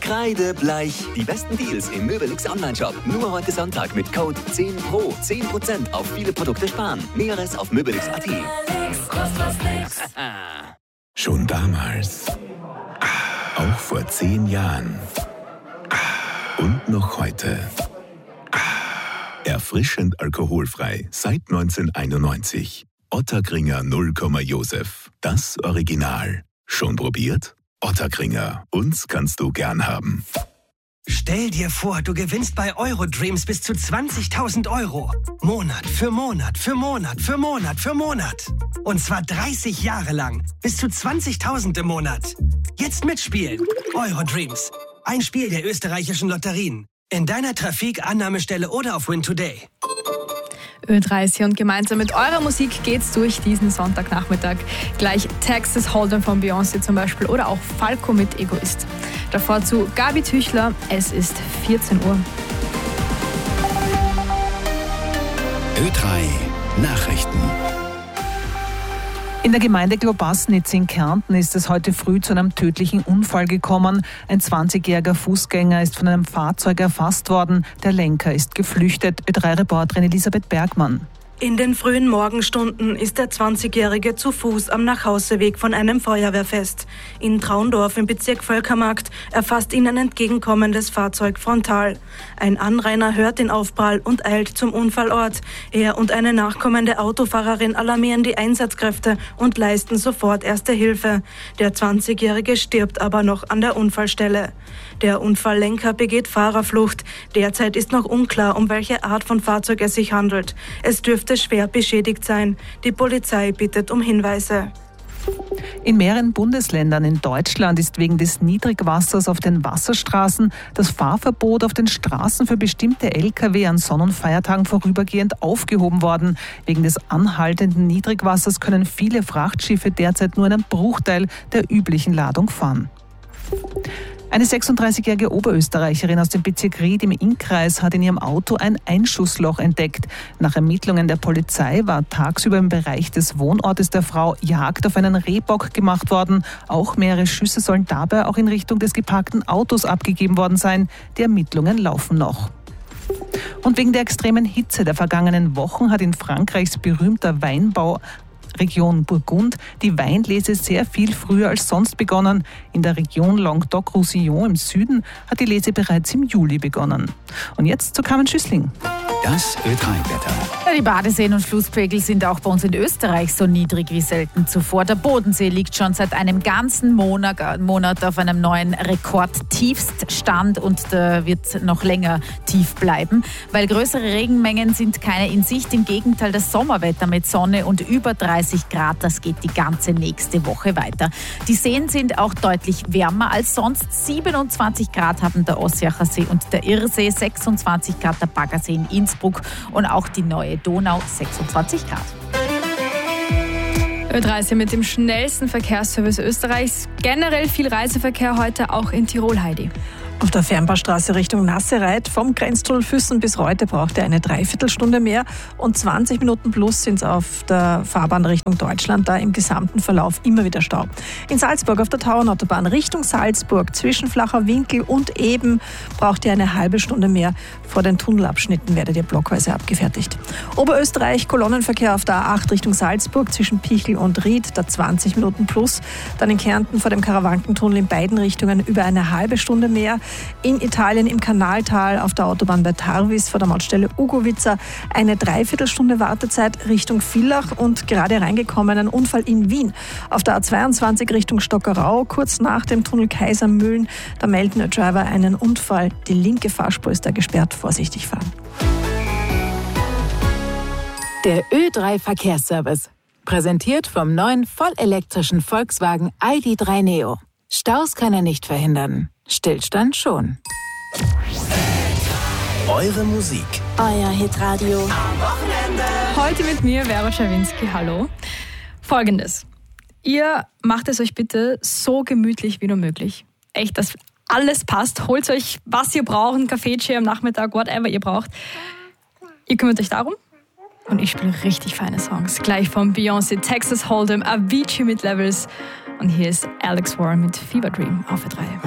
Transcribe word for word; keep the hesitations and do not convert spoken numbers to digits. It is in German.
Kreidebleich. Die besten Deals im Möbelix Online-Shop. Nur heute Sonntag mit Code zehn Pro. zehn Prozent auf viele Produkte sparen. Näheres auf möbelix punkt at. Schon damals. Auch vor zehn Jahren. Und noch heute. Erfrischend alkoholfrei seit neunzehnhunderteinundneunzig. Ottakringer null Komma Josef. Das Original. Schon probiert? Ottakringer. Uns kannst du gern haben. Stell dir vor, du gewinnst bei Eurodreams bis zu zwanzigtausend Euro. Monat für Monat für Monat für Monat für Monat. Und zwar dreißig Jahre lang. Bis zu zwanzigtausend im Monat. Jetzt mitspielen. Eurodreams. Ein Spiel der österreichischen Lotterien. In deiner Trafik, Annahmestelle oder auf Win Today. Ö drei ist hier und gemeinsam mit eurer Musik geht's durch diesen Sonntagnachmittag. Gleich Texas Hold'em von Beyoncé zum Beispiel oder auch Falco mit Egoist. Davor zu Gabi Tüchler, es ist vierzehn Uhr. Ö drei Nachrichten. In der Gemeinde Globassnitz in Kärnten ist es heute früh zu einem tödlichen Unfall gekommen. Ein zwanzigjähriger Fußgänger ist von einem Fahrzeug erfasst worden. Der Lenker ist geflüchtet. Ö drei Reporterin Elisabeth Bergmann. In den frühen Morgenstunden ist der zwanzigjährige zu Fuß am Nachhauseweg von einem Feuerwehrfest. In Traundorf im Bezirk Völkermarkt erfasst ihn ein entgegenkommendes Fahrzeug frontal. Ein Anrainer hört den Aufprall und eilt zum Unfallort. Er und eine nachkommende Autofahrerin alarmieren die Einsatzkräfte und leisten sofort erste Hilfe. Der zwanzigjährige stirbt aber noch an der Unfallstelle. Der Unfalllenker begeht Fahrerflucht. Derzeit ist noch unklar, um welche Art von Fahrzeug es sich handelt. Es dürfte schwer beschädigt sein. Die Polizei bittet um Hinweise. In mehreren Bundesländern in Deutschland ist wegen des Niedrigwassers auf den Wasserstraßen das Fahrverbot auf den Straßen für bestimmte L K W an Sonn- und Feiertagen vorübergehend aufgehoben worden. Wegen des anhaltenden Niedrigwassers können viele Frachtschiffe derzeit nur einen Bruchteil der üblichen Ladung fahren. Eine sechsunddreißigjährige Oberösterreicherin aus dem Bezirk Ried im Innkreis hat in ihrem Auto ein Einschussloch entdeckt. Nach Ermittlungen der Polizei war tagsüber im Bereich des Wohnortes der Frau Jagd auf einen Rehbock gemacht worden. Auch mehrere Schüsse sollen dabei auch in Richtung des geparkten Autos abgegeben worden sein. Die Ermittlungen laufen noch. Und wegen der extremen Hitze der vergangenen Wochen hat in Frankreichs berühmter Weinbau Region Burgund die Weinlese sehr viel früher als sonst begonnen. In der Region Languedoc-Roussillon im Süden hat die Lese bereits im Juli begonnen. Und jetzt zu Carmen Schüssling. Das Ö drei Wetter. Ja, die Badeseen und Flusspegel sind auch bei uns in Österreich so niedrig wie selten zuvor. Der Bodensee liegt schon seit einem ganzen Monat, Monat auf einem neuen Rekordtiefststand und der wird noch länger tief bleiben. Weil größere Regenmengen sind keine in Sicht. Im Gegenteil, das Sommerwetter mit Sonne und über dreißig Grad, das geht die ganze nächste Woche weiter. Die Seen sind auch deutlich wärmer als sonst. siebenundzwanzig Grad haben der Ossiacher See und der Irrsee, sechsundzwanzig Grad der Baggersee in Innsbruck und auch die neue Donau, sechsundzwanzig Grad. Ö drei mit dem schnellsten Verkehrsservice Österreichs. Generell viel Reiseverkehr heute auch in Tirol, Heidi. Auf der Fernbahnstraße Richtung Nassereit vom Grenztunnel Füssen bis Reute braucht er eine Dreiviertelstunde mehr und zwanzig Minuten plus sind es auf der Fahrbahn Richtung Deutschland, da im gesamten Verlauf immer wieder Stau. In Salzburg auf der Tauernautobahn Richtung Salzburg zwischen Flacher Winkel und Eben braucht ihr eine halbe Stunde mehr. Vor den Tunnelabschnitten werdet ihr blockweise abgefertigt. Oberösterreich, Kolonnenverkehr auf der A acht Richtung Salzburg zwischen Pichel und Ried, da zwanzig Minuten plus. Dann in Kärnten vor dem Karawankentunnel in beiden Richtungen über eine halbe Stunde mehr. In Italien im Kanaltal auf der Autobahn bei Tarvis vor der Mautstelle Ugovica eine Dreiviertelstunde Wartezeit Richtung Villach und gerade reingekommen ein Unfall in Wien. Auf der A zweiundzwanzig Richtung Stockerau, kurz nach dem Tunnel Kaisermühlen, da melden der Driver einen Unfall. Die linke Fahrspur ist da gesperrt, vorsichtig fahren. Der Ö drei Verkehrsservice. Präsentiert vom neuen vollelektrischen Volkswagen I D drei Neo. Staus kann er nicht verhindern. Stillstand schon. Eure Musik. Euer Hitradio. Am Wochenende. Heute mit mir, Vera Czerwinski. Hallo. Folgendes. Ihr macht es euch bitte so gemütlich wie nur möglich. Echt, dass alles passt. Holt euch, was ihr braucht, einen Kaffee am Nachmittag, whatever ihr braucht. Ihr kümmert euch darum. Und ich spiele richtig feine Songs. Gleich von Beyoncé, Texas Hold'em, Avicii mit Levels. Und hier ist Alex Warren mit Fever Dream auf Ö drei.